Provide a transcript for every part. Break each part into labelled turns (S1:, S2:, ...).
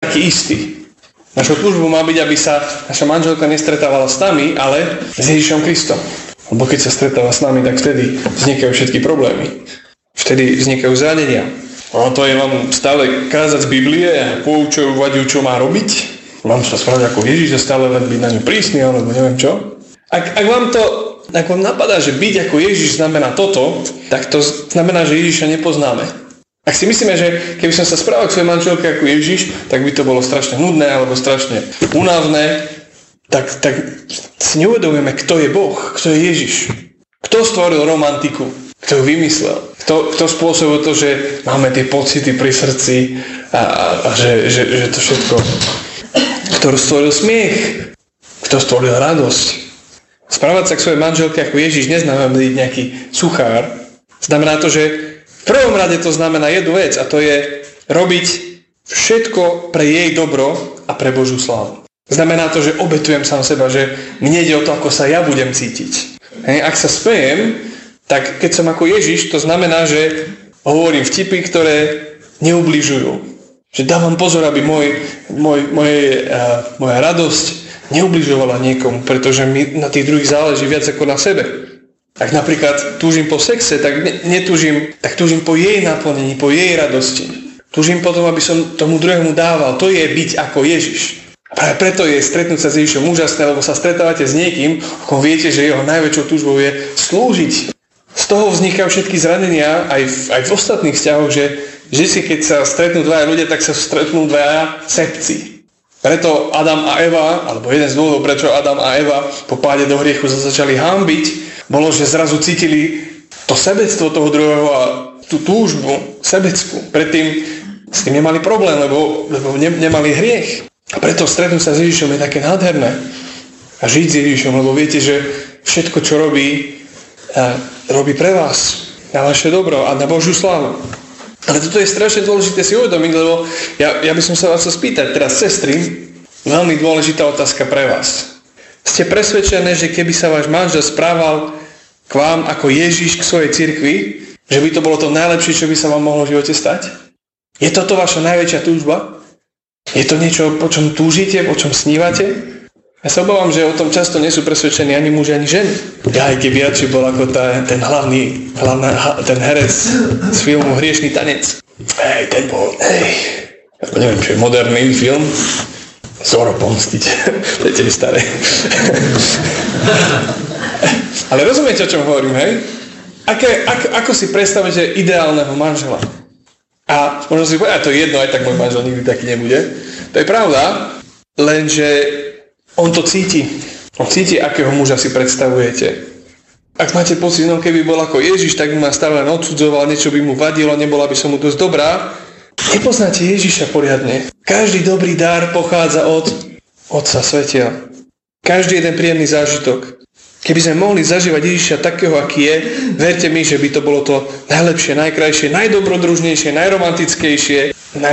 S1: taký istý. Našou túžbou má byť, aby sa naša manželka nestretávala s nami, ale s Ježišom Kristom. Lebo keď sa stretáva s nami, tak vtedy vznikajú všetky problémy. Vtedy vznikajú zranenia. A to je vám stále kázať z Biblie a poučovať ju, čo má robiť. Mám sa správať ako Ježiš a stále len byť na ňu prísny, alebo neviem čo. Ak vám napadá, že byť ako Ježiš znamená toto, tak to znamená, že Ježiša nepoznáme. Ak si myslíme, že keby som sa správal k svojej manželke ako Ježiš, tak by to bolo strašne nudné alebo strašne únavné, tak si neuvedomujeme, kto je Boh, kto je Ježiš. Kto stvoril romantiku, kto ju vymyslel, kto spôsobil to, že máme tie pocity pri srdci a že to všetko. Kto stvoril smiech, kto stvoril radosť. Správať sa k svojej manželke ako Ježiš neznamená byť nejaký suchár. Znamená to, že v prvom rade to znamená jednu vec a to je robiť všetko pre jej dobro a pre Božiu slávu. Znamená to, že obetujem sám seba, že mne ide o to, ako sa ja budem cítiť. Ak sa smejem, tak keď som ako Ježiš, to znamená, že hovorím vtipy, ktoré neubližujú. Že dávam pozor, aby moja radosť neubližovala niekomu, pretože mi na tých druhých záleží viac ako na sebe. Ak napríklad túžim po sexe, tak túžim po jej naplnení, po jej radosti. Túžim potom, aby som tomu druhému dával. To je byť ako Ježiš. A práve preto je stretnúť sa s Ježišom úžasné, lebo sa stretávate s niekým, ako viete, že jeho najväčšou túžbou je slúžiť. Z toho vznikajú všetky zranenia aj v ostatných vzťahoch, že si keď sa stretnú dvaja ľudia, tak sa stretnú dvaja sebci. Preto Adam a Eva, alebo jeden z dôvodov, prečo Adam a Eva po páde do hriechu sa začali hanbiť, bolo, že zrazu cítili to sebectvo toho druhého a tú túžbu sebeckú. Predtým s tým nemali problém, lebo nemali hriech. A preto stretnúť sa s Ježišom je také nádherné. A žiť s Ježišom, lebo viete, že všetko, čo robí pre vás, na vaše dobro a na Božiu slávu. Ale toto je strašne dôležité si uvedomiť, lebo ja by som sa vás chcel spýtať teraz, sestry, veľmi dôležitá otázka pre vás. Ste presvedčené, že keby sa váš manžel správal k vám ako Ježiš k svojej cirkvi, že by to bolo to najlepšie, čo by sa vám mohlo v živote stať? Je toto vaša najväčšia túžba? Je to niečo, po čom túžite, po čom snívate? Ja sa obávam, že o tom často nie sú presvedčení ani muži, ani ženy. Ja aj keby radšej bol ako ten herec z filmu Hriešný tanec. Neviem, čo je moderný film. Zoro pomstiť. To je tiež staré. Ale rozumiete, o čom hovorím, hej? Ako si predstavíte ideálneho manžela? A možno si povedať, to je jedno, aj tak môj manžel nikdy taký nebude. To je pravda, lenže on to cíti. On cíti, akého muža si predstavujete. Ak máte pocit, no keby bol ako Ježiš, tak by ma stále len odsudzoval, niečo by mu vadilo, nebola by som mu dosť dobrá. Nepoznáte Ježiša poriadne. Každý dobrý dar pochádza od Otca svetiel. Každý jeden príjemný zážitok. Keby sme mohli zažívať Ježiša takého, aký je, verte mi, že by to bolo to najlepšie, najkrajšie, najdobrodružnejšie, najromantickejšie,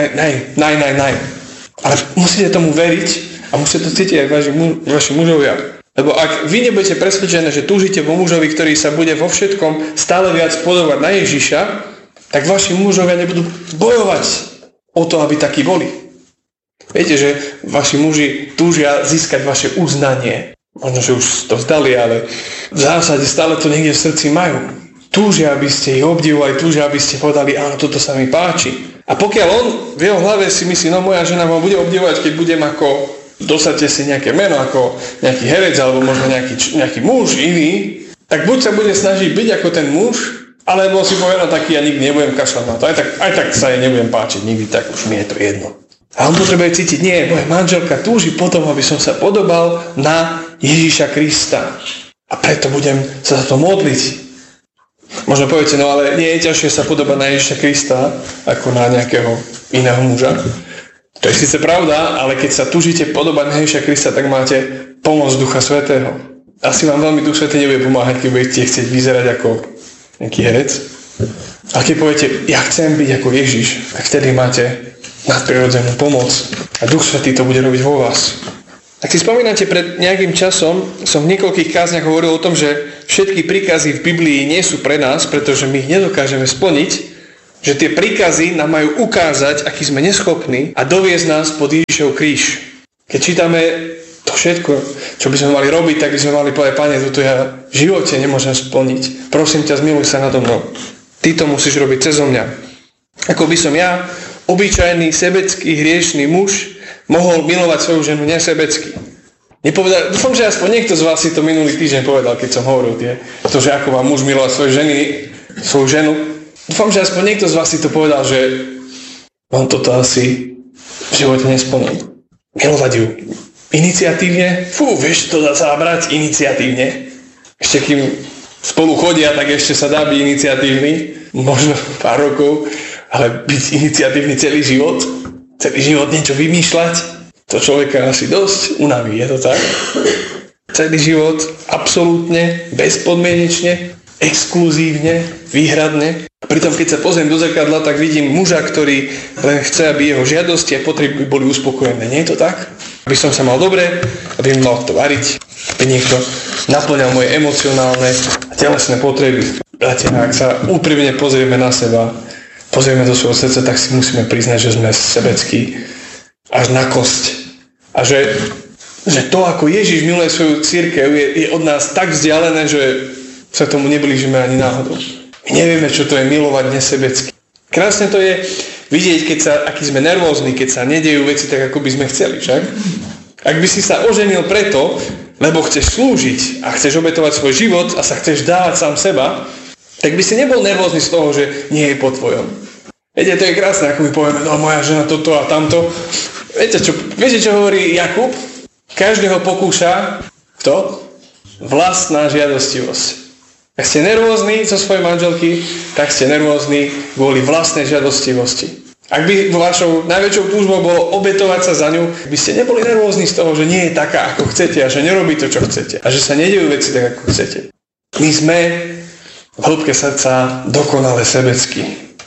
S1: naj. Ale musíte tomu veriť a musíte to cítiť aj vaši mužovia. Lebo ak vy nebudete presvedčené, že túžite vo mužovi, ktorý sa bude vo všetkom stále viac podobať na Ježiša, tak vaši mužovia nebudú bojovať o to, aby takí boli. Viete, že vaši muži túžia získať vaše uznanie. Možno, že už to vzdali, ale v zásade stále to niekde v srdci majú. Túžia, aby ste ich obdivovali, túžia, aby ste povedali, áno, toto sa mi páči. A pokiaľ on v jeho hlave si myslí, no moja žena ma bude obdivovať, keď budem ako, dosadte si nejaké meno, ako nejaký herec, alebo možno nejaký muž iný, tak buď sa bude snažiť byť ako ten muž, alebo si povie, no taký ja nikdy nebudem kašľať na to. Aj tak sa jej nebudem páčiť, nikdy tak už mi je to jedno. A on potrebuje cítiť, nie, moja manželka túži potom, aby som sa podobal na Ježiša Krista. A preto budem sa za to modliť. Možno poviete, no ale nie je ťažšie sa podobať na Ježiša Krista, ako na nejakého iného muža. To je síce pravda, ale keď sa túžite podobať na Ježiša Krista, tak máte pomoc Ducha Svätého. Asi vám veľmi Duch Svätý nebude pomáhať, keď budete chcieť vyzerať ako nejaký herec. A keď poviete, ja chcem byť ako Ježiš, tak vtedy máte nadprirodzenú pomoc a Duch Svätý to bude robiť vo vás. Ak si spomínate, pred nejakým časom som v niekoľkých kázniach hovoril o tom, že všetky príkazy v Biblii nie sú pre nás, pretože my ich nedokážeme splniť, Že tie príkazy nám majú ukázať, aký sme neschopní a doviesť nás pod Ježišov kríž. Keď čítame to všetko, čo by sme mali robiť, tak by sme mali povedať, Pane, toto ja v živote nemôžem splniť. Prosím ťa, zmiluj sa nado mnou. Ty to musíš robiť cezo mňa. Ako by som ja, obyčajný, sebecký, hriešný muž, mohol milovať svoju ženu nesebecky. Dúfam, že aspoň niekto z vás si to minulý týždeň povedal, keď som hovoril to, že ako má muž milovať svoju ženu. Dúfam, že aspoň niekto z vás si to povedal, že on toto asi v živote nesplní. Milovať ju iniciatívne? Vieš, to dá sa brať iniciatívne. Ešte kým spolu chodia, tak ešte sa dá byť iniciatívny. Možno pár rokov, ale byť iniciatívny celý život niečo vymýšľať, to človeka asi dosť unaví, je to tak? Celý život absolútne, bezpodmienečne, exkluzívne, výhradne. A pritom, keď sa pozriem do zrkadla, tak vidím muža, ktorý len chce, aby jeho žiadosti a potreby boli uspokojené. Nie je to tak? Aby som sa mal dobre, aby mi mal to variť, aby niekto naplňal moje emocionálne a telesné potreby. Bratia, ak sa úprimne pozrieme na seba, pozrieme do svojho srdca, tak si musíme priznať, že sme sebeckí až na kosť. A že to, ako Ježiš miluje svoju cirkev, je od nás tak vzdialené, že sa tomu neblížime ani náhodou. My nevieme, čo to je milovať nesebecky. Krásne to je vidieť, aký sme nervózni, keď sa nedejú veci tak, ako by sme chceli, však? Ak by si sa oženil preto, lebo chceš slúžiť a chceš obetovať svoj život a sa chceš dávať sám seba, tak by si nebol nervózny z toho, že nie je po tvojom. Viete, to je krásne, ako my povieme, no moja žena toto a tamto. Viete, čo hovorí Jakub? Každého pokúša, kto? Vlastná žiadostivosť. Ak ste nervózni zo svojej manželky, tak ste nervózni kvôli vlastnej žiadostivosti. Ak by vašou najväčšou túžbou bolo obetovať sa za ňu, by ste neboli nervózni z toho, že nie je taká, ako chcete a že nerobí to, čo chcete. A že sa nedejú veci tak, ako chcete. My sme v hĺbke srdca dokonale sebeckí.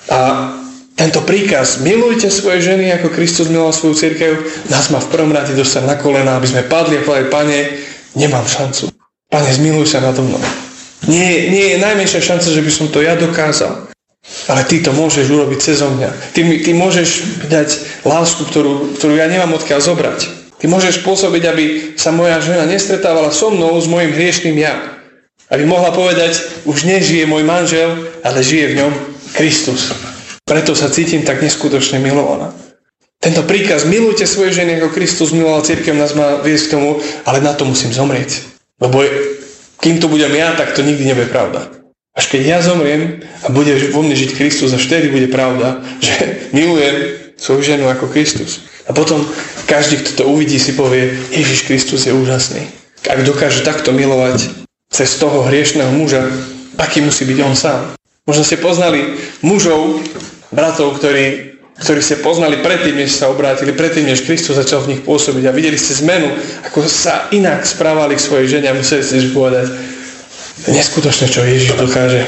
S1: A tento príkaz, milujte svoje ženy, ako Kristus miloval svoju cirkev, nás má v prvom rade dostať na kolená, aby sme padli a povedali, Pane, nemám šancu. Pane, zmiluj sa nado mnou. Nie je najmenšia šanca, že by som to ja dokázal. Ale ty to môžeš urobiť cezo mňa. Ty môžeš dať lásku, ktorú ja nemám odkiaľ zobrať. Ty môžeš spôsobiť, aby sa moja žena nestretávala so mnou, s mojim hriešným ja. Aby mohla povedať, už nežije môj manžel, ale žije v ňom Kristus. Preto sa cítim tak neskutočne milovaná. Tento príkaz, milujte svoje ženy, ako Kristus miloval cirkev, nás má viesť k tomu, ale na to musím zomrieť. Lebo kým to budem ja, tak to nikdy nebude pravda. Až keď ja zomriem a bude vo mne žiť Kristus, až vtedy bude pravda, že milujem svoju ženu ako Kristus. A potom každý, kto to uvidí, si povie, Ježiš Kristus je úžasný. Ak dokáže takto milovať cez toho hriešného muža, aký musí byť on sám. Možno ste poznali mužov, bratov, ktorí ste poznali predtým, než sa obrátili, predtým, než Kristus začal v nich pôsobiť a videli ste zmenu, ako sa inak správali k svojej žene a museli ste povedať, neskutočné, čo Ježiš dokáže.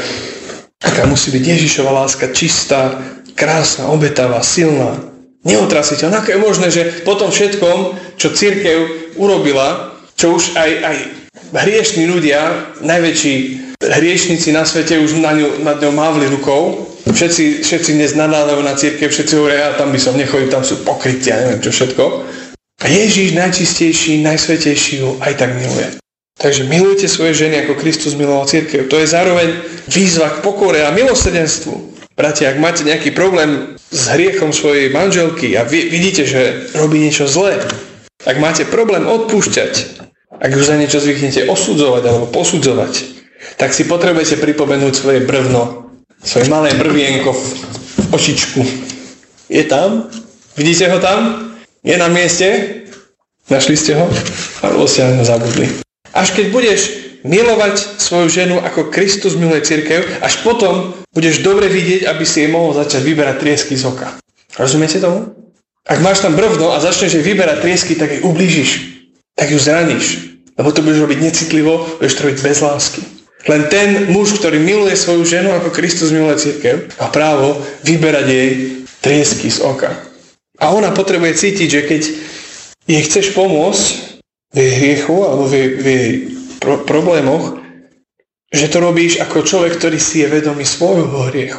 S1: Aká musí byť Ježišova láska čistá, krásna, obetavá, silná, neotrasiteľná. Ako je možné, že po tom všetkom, čo cirkev urobila, čo už aj hriešní ľudia, najväčší hriešnici na svete už nad ňou mávli rukou, všetci dnes nadávajú na cirkev, všetci hovoria, ja tam by som nechodil, tam sú pokrytia, neviem čo všetko. A Ježiš najčistejší, najsvätejší ho aj tak miluje. Takže milujte svoje ženy, ako Kristus miloval cirkev. To je zároveň výzva k pokore a milosrdenstvu. Bratia, ak máte nejaký problém s hriechom svojej manželky a vidíte, že robí niečo zlé, ak máte problém odpúšťať, ak ju za niečo zvyknete osudzovať alebo posudzovať, tak si potrebujete pripomenúť svoje brvno, svoje malé brvienko v očičku. Je tam? Vidíte ho tam? Je na mieste? Našli ste ho? Alebo ste na ňo zabudli. Až keď budeš milovať svoju ženu, ako Kristus miluje cirkev, až potom budeš dobre vidieť, aby si jej mohol začať vyberať triesky z oka. Rozumiete tomu? Ak máš tam brvno a začneš jej vyberať triesky, tak jej ublížiš. Tak ju zraníš. Lebo to budeš robiť necitlivo, budeš to robiť bez lásky. Len ten muž, ktorý miluje svoju ženu, ako Kristus miluje cirkev, má právo vyberať jej triesky z oka. A ona potrebuje cítiť, že keď jej chceš pomôcť v jej hriechu alebo v jej problémoch, že to robíš ako človek, ktorý si je vedomý svojho hriechu.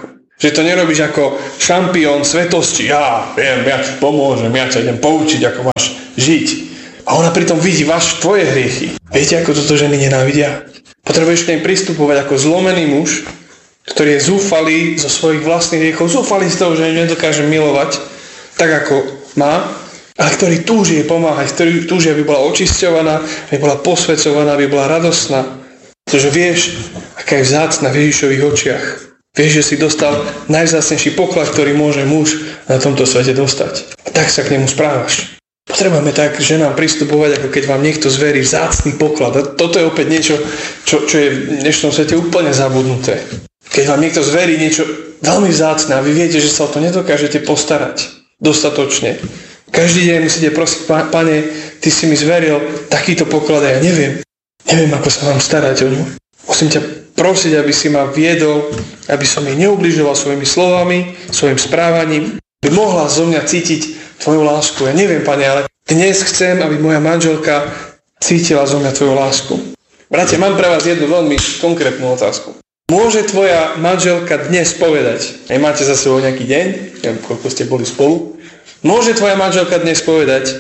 S1: Že to nerobíš ako šampión svetosti. Ja viem, ja ti pomôžem, ja ťa idem poučiť, ako máš žiť. A ona pritom vidí tvoje hriechy. Viete, ako toto ženy nenávidia? Potrebuješ k nej pristupovať ako zlomený muž, ktorý je zúfalý zo svojich vlastných hriechov, zúfalý z toho, že nedokáže milovať tak, ako má, ale ktorý túži jej pomáhať, ktorý túži, aby bola očisťovaná, aby bola posvecovaná, aby bola radostná. Pretože vieš, aká je vzácna v Ježišových očiach. Vieš, že si dostal najvzácnejší poklad, ktorý môže muž na tomto svete dostať. A tak sa k nemu správaš. Potrebujeme tak ženám pristupovať, ako keď vám niekto zverí vzácny poklad. A toto je opäť niečo, čo je v dnešnom svete úplne zabudnuté. Keď vám niekto zverí niečo veľmi vzácne a vy viete, že sa o to nedokážete postarať dostatočne. Každý deň musíte prosiť, Pane, Ty si mi zveril takýto poklad a ja neviem, ako sa mám starať o ňu. Musím ťa prosiť, aby si ma viedol, aby som jej neubližoval svojimi slovami, svojim správaním, aby mohla zo mňa cítiť Tvoju lásku. Ja neviem, Pane, ale dnes chcem, aby moja manželka cítila zo mňa Tvoju lásku. Bratia, mám pre vás jednu veľmi konkrétnu otázku. Môže tvoja manželka dnes povedať, máte za sebou nejaký deň, neviem, koľko ste boli spolu, môže tvoja manželka dnes povedať,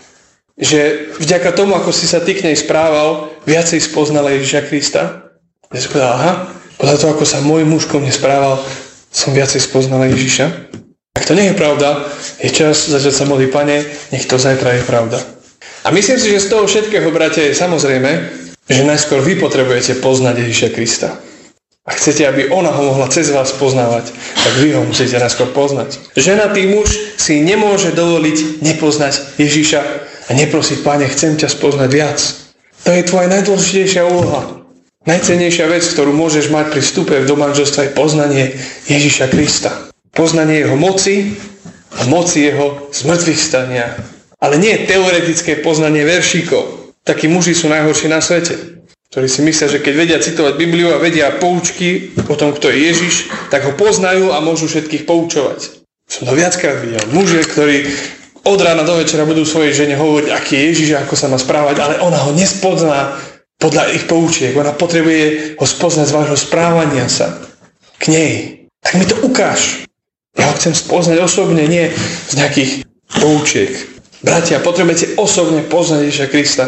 S1: že vďaka tomu, ako si sa ty k nej správal, viacej spoznala Ježiša Krista? Ja si povedal, aha, podľa toho, ako sa môj muž ko mne správal, som viacej spoznala Ježiša. Ak to nie je pravda, je čas začať sa modliť, Pane, nech to zajtra je pravda. A myslím si, že z toho všetkého, bratia, je samozrejme, že najskôr vy potrebujete poznať Ježiša Krista. A chcete, aby ona ho mohla cez vás poznávať, tak vy ho musíte najskôr poznať. Ženatý muž si nemôže dovoliť nepoznať Ježiša a neprosiť, Pane, chcem ťa spoznať viac. To je tvoja najdôležitejšia úloha. Najcennejšia vec, ktorú môžeš mať pri vstupe do manželstva, je poznanie Ježiša Krista. Poznanie jeho moci a moci jeho zmrtvých stania. Ale nie teoretické poznanie veršíkov. Takí muži sú najhorší na svete, ktorí si myslia, že keď vedia citovať Bibliu a vedia poučky o tom, kto je Ježiš, tak ho poznajú a môžu všetkých poučovať. Som to viackrát videl. Muži, ktorí od rána do večera budú svojej žene hovoriť, aký je Ježiš, ako sa má správať, ale ona ho nespozná podľa ich poučiek. Ona potrebuje ho spoznať z vášho správania sa k nej. Tak mi to ukáž. Ja ho chcem spoznať osobne, nie z nejakých poučiek. Bratia, potrebujete osobne poznať Ježiša Krista.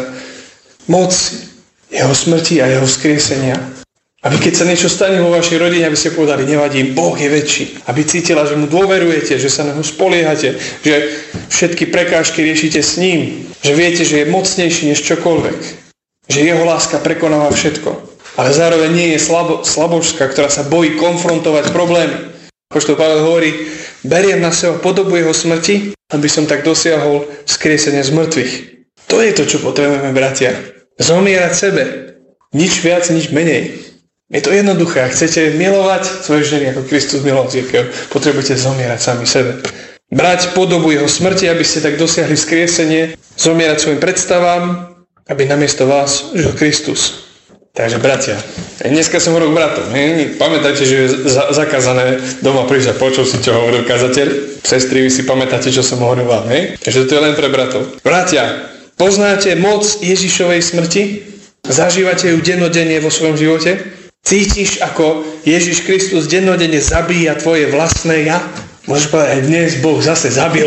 S1: Moc jeho smrti a jeho vzkriesenia. Aby keď sa niečo stane vo vašej rodine, aby ste povedali, nevadí, Boh je väčší. Aby cítila, že mu dôverujete, že sa na ho spoliehate, že všetky prekážky riešite s ním, že viete, že je mocnejší než čokoľvek, že jeho láska prekonáva všetko. Ale zároveň nie je slabožská, ktorá sa bojí konfrontovať problémy. Apoštol Pavel hovorí, beriem na seba podobu jeho smrti, aby som tak dosiahol vzkriesenie z mŕtvych. To je to, čo potrebujeme, bratia. Zomierať sebe. Nič viac, nič menej. Je to jednoduché. Ak chcete milovať svoje ženy, ako Kristus miloval cirkev, potrebujete zomierať sami sebe. Brať podobu jeho smrti, aby ste tak dosiahli vzkriesenie, zomierať svojim predstavám, aby namiesto vás žil Kristus. Takže, bratia, dneska som hovoril k bratom. Pamätáte, že je zakázané doma prísť a počul si, čo hovoril kazateľ? Sestry, vy si pamätáte, čo som hovoril vám, hej? Takže to je len pre bratov. Bratia, poznáte moc Ježišovej smrti? Zažívate ju dennodenne vo svojom živote? Cítiš, ako Ježiš Kristus dennodenne zabíja tvoje vlastné ja? Môžeš povedať, aj dnes Boh zase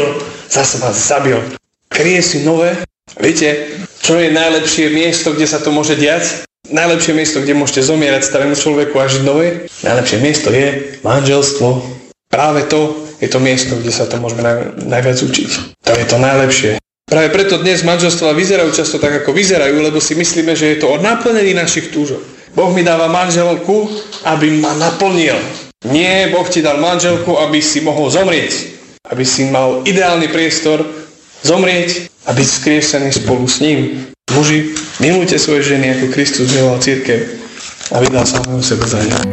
S1: vás zabil. Kryje si nové. Viete, čo je najlepšie miesto, kde sa to môže diať? Najlepšie miesto, kde môžete zomierať starému človeku a žiť nové? Najlepšie miesto je manželstvo. Práve to je to miesto, kde sa to môžeme najviac učiť. To je to najlepšie. Práve preto dnes manželstvá vyzerajú často tak, ako vyzerajú, lebo si myslíme, že je to o naplnení našich túžob. Boh mi dáva manželku, aby ma naplnil. Nie, Boh ti dal manželku, aby si mohol zomrieť. Aby si mal ideálny priestor zomrieť a byť vzkriesený spolu s ním. Muži, milujte svoje ženy, ako Kristus miloval cirkev a vydal samého seba za ňu.